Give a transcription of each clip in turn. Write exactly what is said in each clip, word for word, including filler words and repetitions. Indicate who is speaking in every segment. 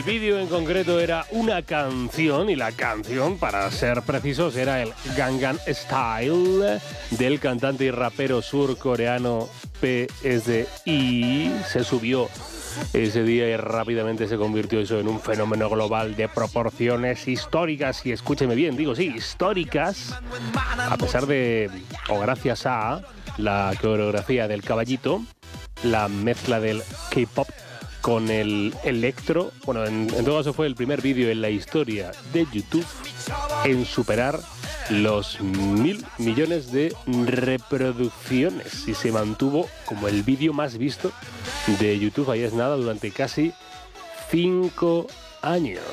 Speaker 1: El vídeo en concreto era una canción, y la canción, para ser precisos, era el Gangnam Style del cantante y rapero surcoreano P S I. Se subió ese día y rápidamente se convirtió eso en un fenómeno global de proporciones históricas, y escúcheme bien, digo sí, históricas, a pesar de, o gracias a, la coreografía del caballito, la mezcla del K-pop con el electro. Bueno, en, en todo caso fue el primer vídeo en la historia de YouTube en superar los mil millones de reproducciones, y se mantuvo como el vídeo más visto de YouTube, ahí es nada, durante casi cinco años.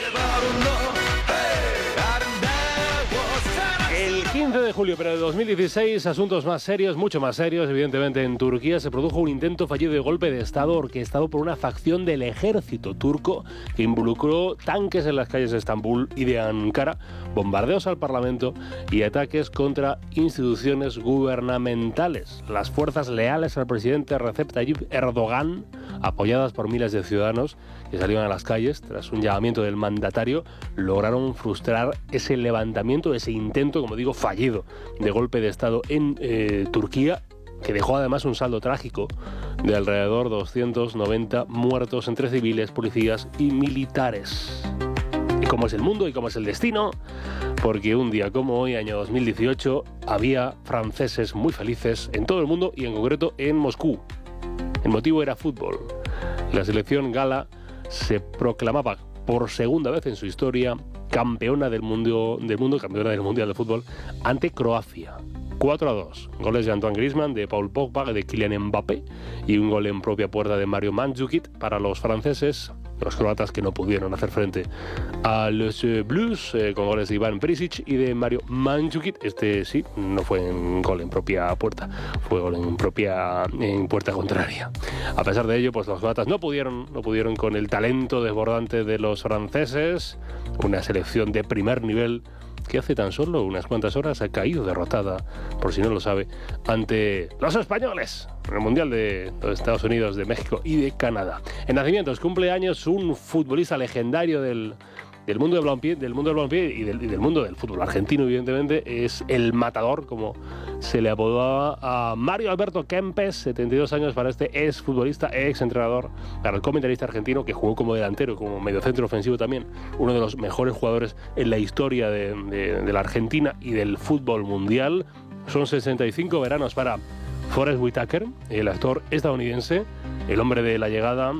Speaker 1: El quince de julio, pero de dos mil dieciséis, asuntos más serios, mucho más serios, evidentemente. En Turquía se produjo un intento fallido de golpe de Estado orquestado por una facción del ejército turco que involucró tanques en las calles de Estambul y de Ankara, bombardeos al Parlamento y ataques contra instituciones gubernamentales. Las fuerzas leales al presidente Recep Tayyip Erdogan, apoyadas por miles de ciudadanos que salieron a las calles tras un llamamiento del mandatario, lograron frustrar ese levantamiento, ese intento, como digo, fallido de golpe de Estado en eh, Turquía, que dejó además un saldo trágico de alrededor de doscientos noventa muertos entre civiles, policías y militares. Y cómo es el mundo y cómo es el destino, porque un día como hoy, año dos mil dieciocho, había franceses muy felices en todo el mundo y en concreto en Moscú. El motivo era fútbol. La selección gala se proclamaba por segunda vez en su historia campeona del mundo, del mundo, campeona del Mundial de Fútbol ante Croacia. cuatro a dos. Goles de Antoine Griezmann, de Paul Pogba, de Kylian Mbappé y un gol en propia puerta de Mario Mandzukic para los franceses. Los croatas que no pudieron hacer frente a los eh, Blues, eh, con goles de Ivan Perisic y de Mario Mandzukic. Este sí, no fue en gol en propia puerta, fue gol en propia en puerta contraria. A pesar de ello, pues los croatas no pudieron, no pudieron con el talento desbordante de los franceses. Una selección de primer nivel que hace tan solo unas cuantas horas ha caído derrotada, por si no lo sabe, ante los españoles en el Mundial de los Estados Unidos, de México y de Canadá. En nacimientos, cumpleaños un futbolista legendario del, del mundo del balompié, del mundo del balompié y del, y del mundo del fútbol argentino, evidentemente, es el Matador, como se le apodaba a Mario Alberto Kempes, setenta y dos años para este ex futbolista, ex entrenador, para el comentarista argentino, que jugó como delantero, como mediocentro ofensivo también, uno de los mejores jugadores en la historia de, de, de la Argentina y del fútbol mundial. Son sesenta y cinco veranos para Forest Whitaker, el actor estadounidense, el hombre de La Llegada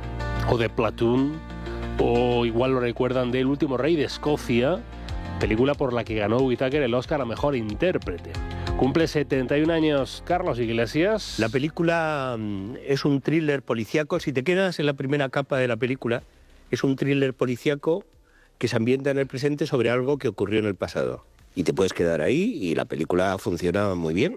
Speaker 1: o de Platoon, o igual lo recuerdan de El último rey de Escocia, película por la que ganó Whitaker el Oscar a mejor intérprete. Cumple setenta y un años Carlos Iglesias.
Speaker 2: La película es un thriller policíaco. Si te quedas en la primera capa de la película, es un thriller policíaco que se ambienta en el presente sobre algo que ocurrió en el pasado. Y te puedes quedar ahí y la película funciona muy bien.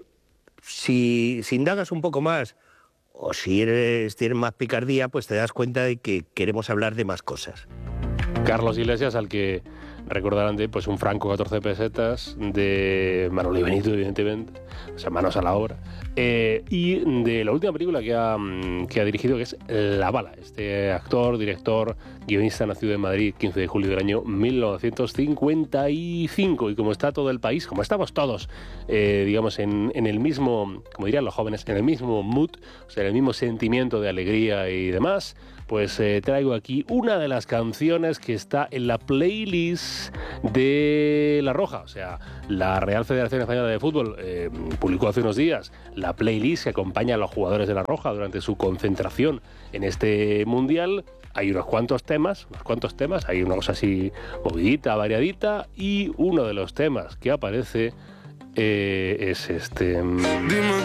Speaker 2: Si, si indagas un poco más, o si eres, tienes más picardía, pues te das cuenta de que queremos hablar de más cosas.
Speaker 1: Carlos Iglesias, al que recordarán de pues un franco catorce pesetas, de Manolo y Benito, evidentemente, o sea, manos a la obra, eh, y de la última película que ha, que ha dirigido, que es La Bala. Este actor, director, guionista, nacido en Madrid, quince de julio del año mil novecientos cincuenta y cinco, y como está todo el país, como estamos todos, eh, digamos, en, en el mismo, como dirían los jóvenes, en el mismo mood, o sea, en el mismo sentimiento de alegría y demás, pues eh, traigo aquí una de las canciones que está en la playlist de La Roja. O sea, la Real Federación Española de Fútbol eh, publicó hace unos días la playlist que acompaña a los jugadores de La Roja durante su concentración en este Mundial. Hay unos cuantos temas, unos cuantos temas, hay una cosa así movidita, variadita, y uno de los temas que aparece eh, es este...
Speaker 3: Dime